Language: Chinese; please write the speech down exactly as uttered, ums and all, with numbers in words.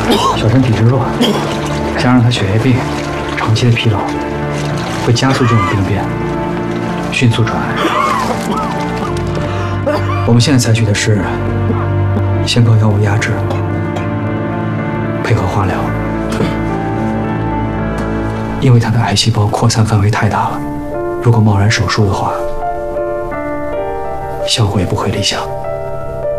小陈体质弱，加上他血液病，长期的疲劳会加速这种病变，迅速转癌。我们现在采取的是先靠药物压制，配合化疗，因为他的癌细胞扩散范围太大了，如果贸然手术的话，效果也不会理想。